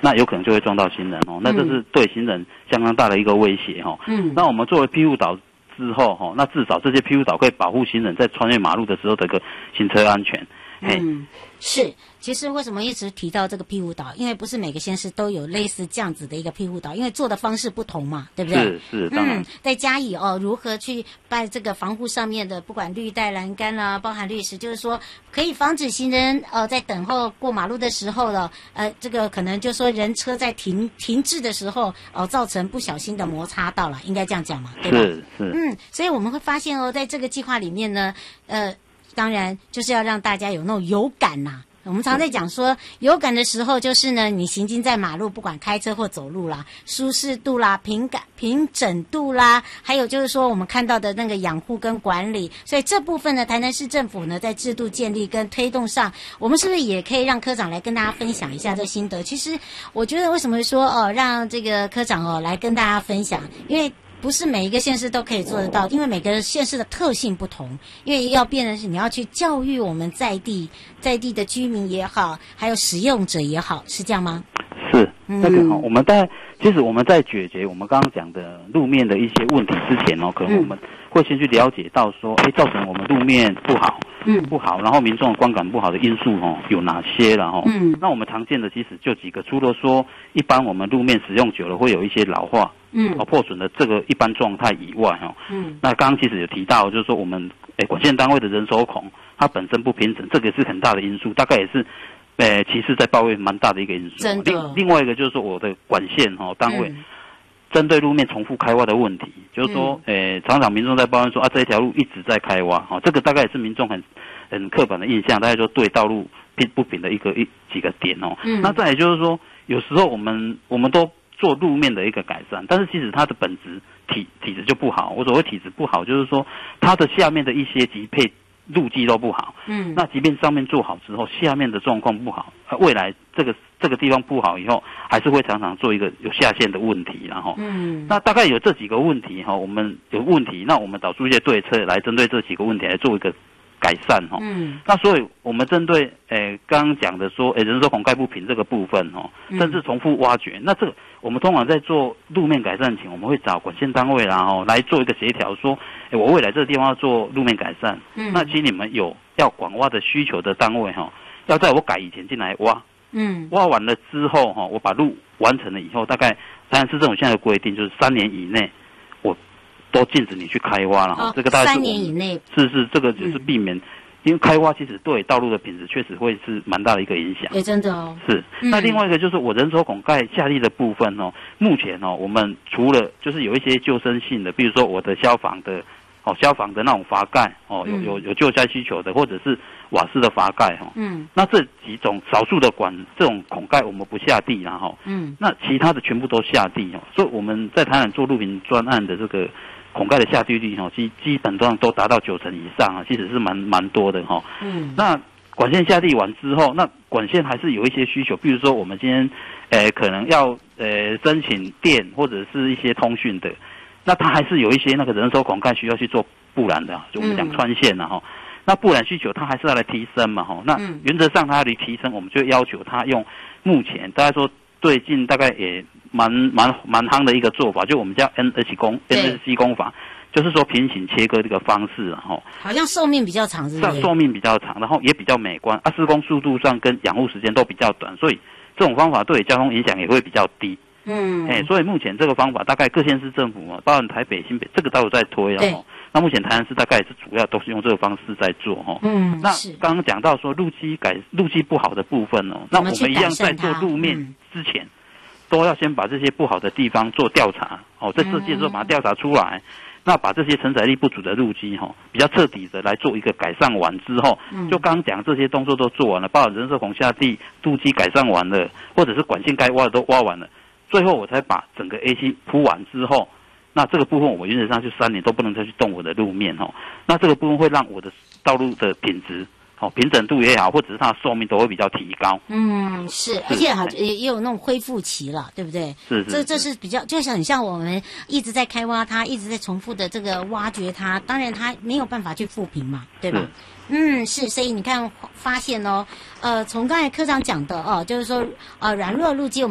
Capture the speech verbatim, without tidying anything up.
那有可能就会撞到行人哦，那这是对行人相当大的一个威胁哦。嗯，那我们作为庇护岛之后哈，那至少这些庇护岛可以保护行人在穿越马路的时候的一个行车安全。 嗯，是。其实为什么一直提到这个庇护岛？因为不是每个县市都有类似这样子的一个庇护岛，因为做的方式不同嘛，对不对？ 是是，当然。 嗯，在嘉义哦，如何去在这个防护上面的，不管绿带栏杆啦、啊，包含绿石，就是说可以防止行人呃在等候过马路的时候了，呃，这个可能就说人车在停停滞的时候，哦、呃，造成不小心的摩擦到了，应该这样讲嘛，对吧？ 是是。 嗯，所以我们会发现哦，在这个计划里面呢，呃。当然，就是要让大家有那种有感呐、啊。我们常在讲说，有感的时候，就是呢，你行经在马路，不管开车或走路啦，舒适度啦、平感、平整度啦，还有就是说我们看到的那个养护跟管理。所以这部分呢，台南市政府呢，在制度建立跟推动上，我们是不是也可以让科长来跟大家分享一下这心得？其实，我觉得为什么说哦，让这个科长哦来跟大家分享，因为。不是每一个县市都可以做得到，因为每个县市的特性不同，因为要变的是你要去教育我们在地在地的居民也好，还有使用者也好，是这样吗？ 是，那个哈、哦，我们在其实我们在解决我们刚刚讲的路面的一些问题之前哦，可能我们会先去了解到说，哎，造成我们路面不好，嗯，不好，然后民众的观感不好的因素哦有哪些了哈？嗯，那我们常见的其实就几个，除了说一般我们路面使用久了会有一些老化。嗯，哦，破损的这个一般状态以外，哈，嗯，那刚刚其实有提到，就是说我们诶管线单位的人手孔它本身不平整，这个是很大的因素，大概也是，诶，其实在抱怨蛮大的一个因素。 真的。 另另外一个就是说我的管线哈、哦、单位，嗯、针对路面重复开挖的问题，就是说，诶、嗯，常常民众在抱怨说啊这一条路一直在开挖，哈、哦，这个大概也是民众很很刻板的印象，大概说对道路不不平的一个一几个点哦。嗯。那再也就是说，有时候我们我们都。做路面的一个改善，但是其实它的本质体体质就不好。我所谓体质不好，就是说它的下面的一些级配路基都不好。嗯，那即便上面做好之后，下面的状况不好，未来这个这个地方不好以后，还是会常常做一个有下陷的问题，然后，嗯，那大概有这几个问题哈，我们有问题，那我们找出一些对策来针对这几个问题来做一个。改善哈，嗯，那所以我们针对诶刚刚讲的说，诶人手孔盖不平这个部分哦，甚至重复挖掘，嗯、那这个我们通常在做路面改善前，我们会找管线单位然后来做一个协调，说，诶我未来这个地方要做路面改善，嗯，那其实你们有要管挖的需求的单位哈，要在我改以前进来挖，嗯，挖完了之后哈，我把路完成了以后，大概台南市政府现在的规定就是三年以内，我。都禁止你去开挖了哈、哦，这个大概是三年以内， 是是，这个就是避免，嗯、因为开挖其实对道路的品质确实会是蛮大的一个影响。 也真的哦。 是，嗯、那另外一个就是我人手孔盖下地的部分哦，目前哦，我们除了就是有一些救生性的，比如说我的消防的哦，消防的那种阀盖哦，有有有救灾需求的，或者是瓦斯的阀盖哈，嗯，那这几种少数的管这种孔盖我们不下地然后，嗯，那其他的全部都下地哦，所以我们在台南做路平专案的这个。孔盖的下地率哈，基基本上都达到九成以上啊，其实是蛮蛮多的哈。嗯，那管线下地完之后，那管线还是有一些需求，比如说我们今天，呃，可能要呃申请电或者是一些通讯的，那它还是有一些那个人手孔盖需要去做布缆的，就我们讲穿线了哈。嗯、那布缆需求它还是要来提升嘛哈。那原则上它要来提升，我们就要求它用目前大家说最近大概也。蛮蛮蛮夯的一个做法，就我们叫 N H 工 N H C 工法，就是说平行切割这个方式，然后好像寿命比较长，是不是？ 寿命比较长，然后也比较美观，啊，施工速度上跟养护时间都比较短，所以这种方法对交通影响也会比较低。嗯，哎，所以目前这个方法大概各县市政府嘛，包含台北、新北，这个都有在推了哈。那目前台南市大概也是主要都是用这个方式在做哈。嗯，那刚刚讲到说路基改路基不好的部分哦，那我们一样在做路面之前。嗯都要先把这些不好的地方做调查，哦，在设计的时候把它调查出来，嗯、那把这些承载力不足的路基，哈、哦，比较彻底的来做一个改善完之后，嗯、就刚刚讲这些动作都做完了，包括人手孔下地、路基改善完了，或者是管线该挖的都挖完了，最后我才把整个 A C 铺完之后，那这个部分我原则上就三年都不能再去动我的路面，哦，那这个部分会让我的道路的品质。哦，平整度也好，或者是它的寿命都会比较提高。嗯， 是，而且好也也有那种恢复期了，对不对？ 是是。 这这是比较，就像很像我们一直在开挖它，一直在重复的这个挖掘它，当然它没有办法去复平嘛，对吧？嗯，是，所以你看发现哦，呃，从刚才科长讲的哦，就是说呃软弱路基。